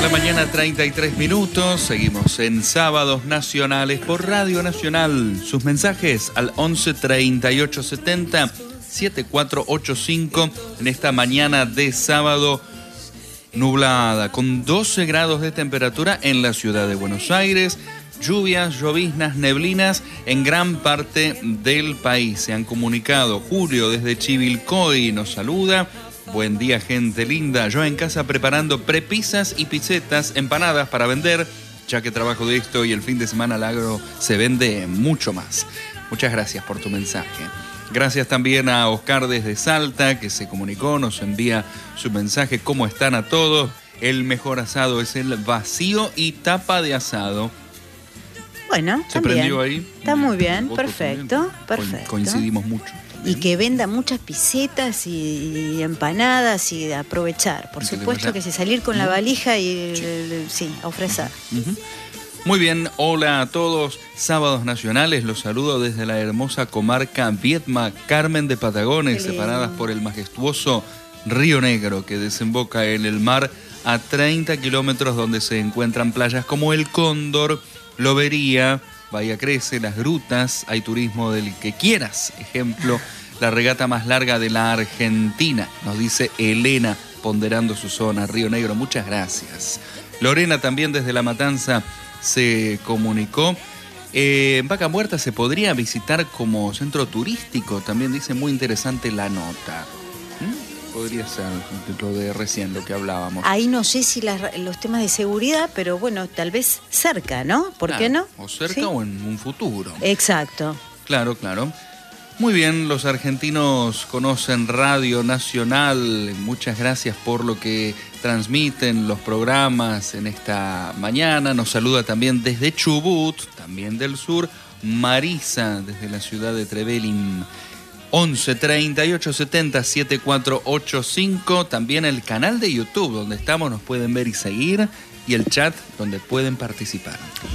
la mañana, 33 minutos. Seguimos en Sábados Nacionales por Radio Nacional. Sus mensajes al 11 38 70 7485 en esta mañana de sábado nublada, con 12 grados de temperatura en la ciudad de Buenos Aires. Lluvias, lloviznas, neblinas en gran parte del país. Se han comunicado. Julio desde Chivilcoy nos saluda. Buen día, gente linda. Yo en casa preparando prepisas y pizzetas, empanadas para vender, ya que trabajo de esto y el fin de semana al agro se vende mucho más. Muchas gracias por tu mensaje. Gracias también a Oscar desde Salta, que se comunicó, nos envía su mensaje. ¿Cómo están a todos? El mejor asado es el vacío y tapa de asado. Bueno, ¿Se prendió ahí? Está muy bien, perfecto, perfecto. Coincidimos mucho. Y que venda muchas pisetas y empanadas y aprovechar. Por supuesto que si salir con la valija y sí, ofrecer. Muy bien, hola a todos. Sábados Nacionales, los saludo desde la hermosa comarca Viedma, Carmen de Patagones, separadas por el majestuoso Río Negro, que desemboca en el mar a 30 kilómetros, donde se encuentran playas como El Cóndor, Lobería, Bahía Crece, Las Grutas. Hay turismo del que quieras. Ejemplo, la regata más larga de la Argentina, nos dice Elena, ponderando su zona, Río Negro. Muchas gracias. Lorena también desde La Matanza se comunicó. En Vaca Muerta se podría visitar como centro turístico, también dice, muy interesante la nota. Podría ser lo de recién, lo que hablábamos. Ahí no sé si los temas de seguridad, pero bueno, tal vez cerca, ¿no? ¿Por qué no? O cerca, ¿sí? O en un futuro. Exacto. Claro, claro. Muy bien, los argentinos conocen Radio Nacional. Muchas gracias por lo que transmiten los programas en esta mañana. Nos saluda también desde Chubut, también del sur, Marisa, desde la ciudad de Trevelin. 11 38 70 7485. También el canal de YouTube donde estamos, nos pueden ver y seguir. Y el chat donde pueden participar.